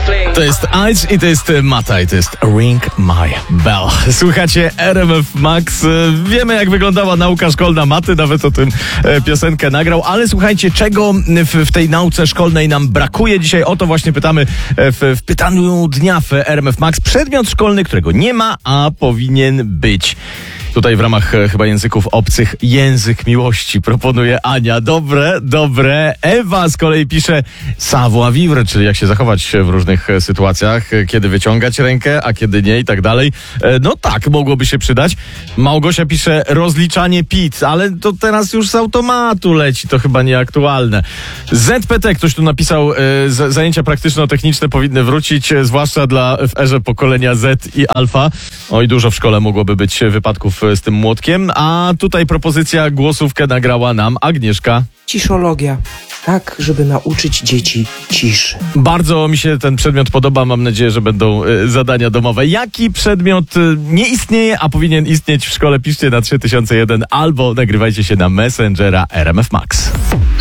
To jest Ice i to jest Mata i to jest Ring My Bell. Słuchacie RMF Max. Wiemy, jak wyglądała nauka szkolna Maty, nawet o tym piosenkę nagrał, ale słuchajcie, czego w tej nauce szkolnej nam brakuje? Dzisiaj o to właśnie pytamy w pytaniu dnia w RMF Max. Przedmiot szkolny, którego nie ma, a powinien być. Tutaj w ramach chyba języków obcych język miłości proponuje Ania. Dobre. Ewa z kolei pisze savoir vivre, czyli jak się zachować w różnych sytuacjach, kiedy wyciągać rękę, a kiedy nie i tak dalej. No tak, mogłoby się przydać. Małgosia pisze rozliczanie pizz, ale to teraz już z automatu leci, to chyba nieaktualne. ZPT, ktoś tu napisał, zajęcia praktyczno-techniczne powinny wrócić, zwłaszcza w erze pokolenia Z i Alfa. Oj, dużo w szkole mogłoby być wypadków z tym młotkiem, a tutaj propozycja głosówkę nagrała nam Agnieszka. Ciszologia. Tak, żeby nauczyć dzieci ciszy. Bardzo mi się ten przedmiot podoba, mam nadzieję, że będą zadania domowe. Jaki przedmiot nie istnieje, a powinien istnieć w szkole? Piszcie na 3001 albo nagrywajcie się na Messengera RMF Max.